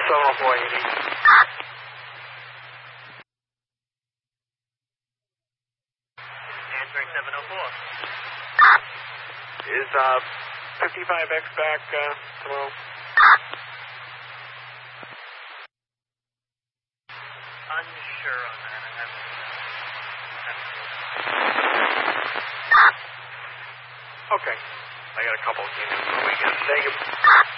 70480. Answering 704. Is 55X back tomorrow? Unsure on that. Okay. I got a couple of came in for the weekend. Thank you.